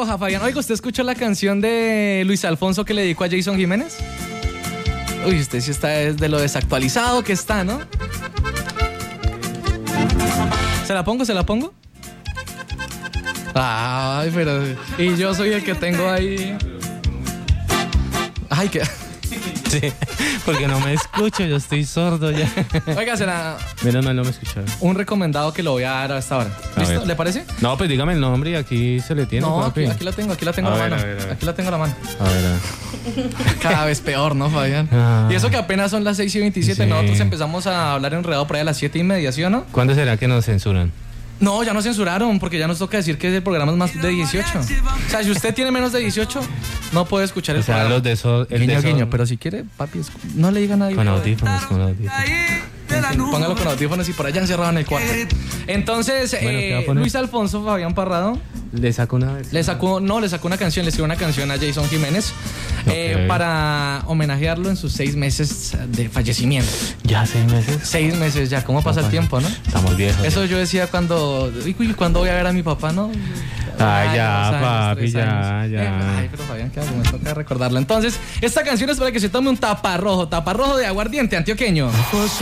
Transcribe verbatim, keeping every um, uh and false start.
roja, Fabián. Oiga, ¿usted escuchó la canción de Luis Alfonso que le dedicó a Jason Jiménez? Uy, usted sí está de lo desactualizado que está, ¿no? ¿Se la pongo? ¿Se la pongo? Ay, pero... Y yo soy el que tengo ahí... Ay, que... Sí, porque no me escucho, yo estoy sordo ya. Oiga, será... Menos mal no me escucharon. Un recomendado que lo voy a dar a esta hora. ¿Listo? ver. ¿Le parece? No, pues dígame el nombre y aquí se le tiene, No, papi. aquí, aquí la tengo, aquí la tengo A a la ver, mano. a ver, a ver. Aquí la tengo a la mano. A ver, a ver. Cada vez peor, ¿no, Fabián? Ah. Y eso que apenas son las seis y veintisiete. Sí. Nosotros empezamos a hablar enredado por ahí a las siete y media, ¿sí o no? ¿Cuándo será que nos censuran? No, ya nos censuraron porque ya nos toca decir que el programa es más de dieciocho. O sea, si usted tiene menos de dieciocho, no puede escuchar el O sea, programa. los de esos... el Guiño, de esos- guiño, pero si quiere, papi, escu- no le diga a nadie. Con Fabián. audífonos, con audífonos. En fin, póngalo con audífonos y por allá encerrado en el cuarto. Entonces, Bueno, ¿qué va a eh, poner? Luis Alfonso Fabián Parrado Le saco una vez. le sacó, no, le sacó una canción, le escribió una canción a Jason Jiménez eh, Ok. para homenajearlo en sus seis meses de fallecimiento. ¿Ya seis meses? Seis meses ya, ¿cómo pasa el Papá, tiempo, no? Estamos viejos. Eso yo decía cuando, uy, uy, ¿cuándo voy a ver a mi papá, no? Ay, ya, dos años, papi, tres ya, años. ya. Eh, ay, pero Fabián, ¿qué hago? Me toca recordarlo. Entonces, esta canción es para que se tome un taparrojo, taparrojo de aguardiente antioqueño.